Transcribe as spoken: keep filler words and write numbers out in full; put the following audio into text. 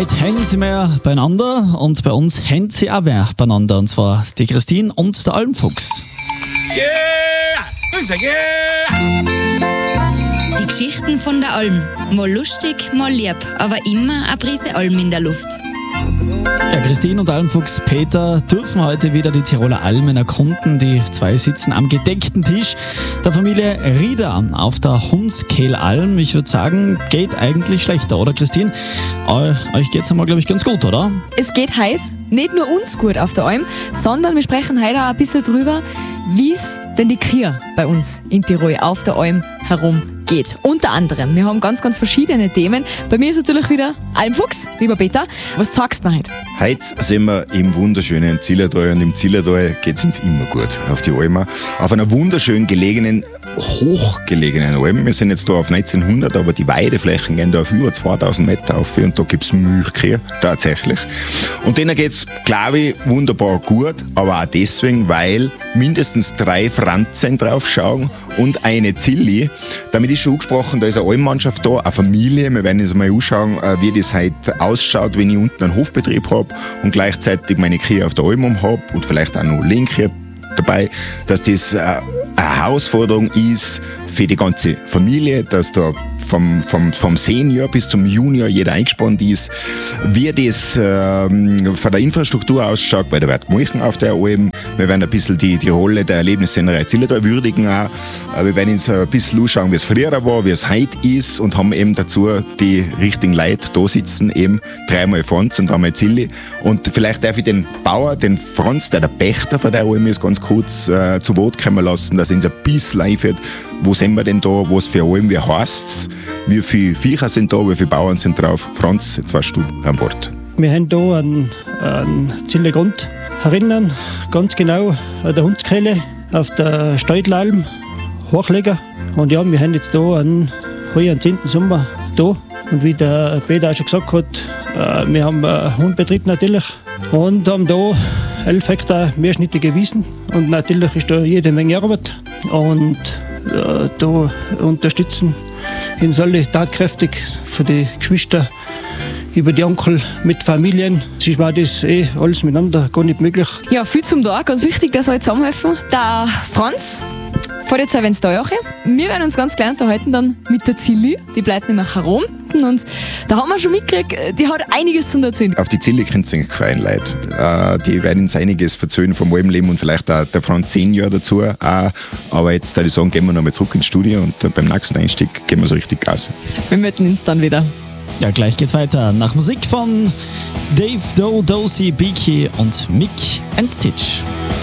Heute hängen sie mehr beieinander und bei uns hängen sie auch mehr beieinander. Und zwar die Christine und der Almfuchs. Yeah! Yeah! Die Geschichten von der Alm. Mal lustig, mal lieb, aber immer eine Prise Alm in der Luft. Ja, Christine und Almfuchs Peter dürfen heute wieder die Tiroler Almen erkunden. Die zwei sitzen am gedeckten Tisch der Familie Rieder auf der Hundskehlalm. Ich würde sagen, geht eigentlich schlechter, oder Christine? Eu, euch geht's einmal, glaube ich, ganz gut, oder? Es geht heiß, nicht nur uns gut auf der Alm, sondern wir sprechen heute auch ein bisschen drüber, wie es denn die Kühe bei uns in Tirol auf der Alm herum geht. Unter anderem, wir haben ganz, ganz verschiedene Themen. Bei mir ist natürlich wieder Almfuchs, lieber Peter. Was sagst du mir heute? Heute sind wir im wunderschönen Zillertal und im Zillertal geht es uns immer gut auf die Alm. Auf einer wunderschön gelegenen, hochgelegenen Alm. Wir sind jetzt da auf neunzehnhundert, aber die Weideflächen gehen da auf über zweitausend Meter auf und da gibt es Milchkühe, tatsächlich. Und denen geht es, glaube ich, wunderbar gut, aber auch deswegen, weil mindestens drei Franzen drauf schauen und eine Zilli. Damit ist schon angesprochen, da ist eine Almmannschaft da, eine Familie. Wir werden uns mal anschauen, wie das heute ausschaut, wenn ich unten einen Hofbetrieb habe und gleichzeitig meine Kühe auf der Alm habe und vielleicht auch noch Lehnkühe dabei, dass das eine Herausforderung ist für die ganze Familie, dass da vom, vom, vom Senior bis zum Junior jeder eingespannt ist, wie das ähm, von der Infrastruktur ausschaut, weil da wird Mulchen auf der Alm. Wir werden ein bisschen die, die Rolle der Erlebnissennerei Zillertal würdigen auch. Wir werden uns ein bisschen anschauen, wie es früher war, wie es heute ist und haben eben dazu die richtigen Leute da sitzen, eben dreimal Franz und einmal Zilli. Und vielleicht darf ich den Bauer, den Franz, der der Pächter von der Alm ist, ganz kurz äh, zu Wort kommen lassen, dass er uns ein bisschen einführt, wo sind wir denn da, was für Alm, wie heißt es, wie viele Viecher sind da, wie viele Bauern sind drauf. Franz, jetzt warst du am Wort. Wir haben hier einen, einen Zillergrund herinnen, ganz genau an der Hundskehle auf der Steutlalm, Hochleger. Und ja, wir haben jetzt hier einen, heuer am zehnten Sommer da. Und wie der Peter auch schon gesagt hat, wir haben einen Hundbetrieb natürlich und haben hier elf Hektar mehrschnittige Wiesen. Und natürlich ist da jede Menge Arbeit. Und äh, da unterstützen uns alle tatkräftig für die Geschwister, über die Onkel mit Familien. Sonst war das eh alles miteinander gar nicht möglich. Ja, viel zum Tag, ganz wichtig, dass alle zusammenhelfen. Der Franz, vor der Zeit, wenn es da auch wir werden uns ganz klein unterhalten dann mit der Zilli. Die bleibt nämlich herum. Und da haben wir schon mitgekriegt, die hat einiges zum Erzählen. Auf die Zilli könnt ihr gefallen, Leute. Äh, die werden uns einiges erzählen vom Almleben und vielleicht auch der Franz Senior dazu. Äh, aber jetzt würde ich sagen, gehen wir nochmal zurück ins Studio und äh, beim nächsten Einstieg gehen wir so richtig Gas. Wir melden uns dann wieder. Ja, gleich geht's weiter. Nach Musik von Dave, Do, Dozy, Beaky und Mick and Stitch.